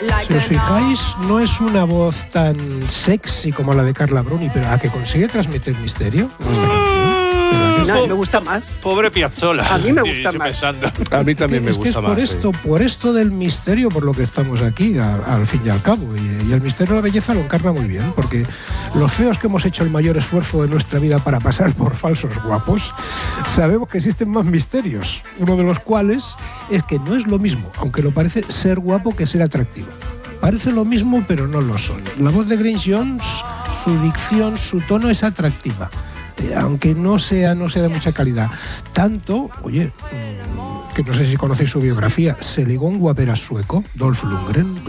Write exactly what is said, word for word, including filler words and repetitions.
Si os fijáis, no es una voz tan sexy como la de Carla Bruni, pero a que consigue transmitir misterio con esta canción. No, me gusta más. Pobre Piazzolla. A mí me gusta más. Pensando. A mí también me es gusta que es más. por esto, sí. por esto del misterio, por lo que estamos aquí, a, al fin y al cabo. Y, y el misterio de la belleza lo encarna muy bien, porque los feos que hemos hecho el mayor esfuerzo de nuestra vida para pasar por falsos guapos, sabemos que existen más misterios. Uno de los cuales es que no es lo mismo, aunque lo parece, ser guapo que ser atractivo. Parece lo mismo, pero no lo son. La voz de Grace Jones, su dicción, su tono es atractiva. Aunque no sea, no sea de mucha calidad. Tanto, oye, que no sé si conocéis su biografía, se ligó un guapera sueco, Dolph Lundgren.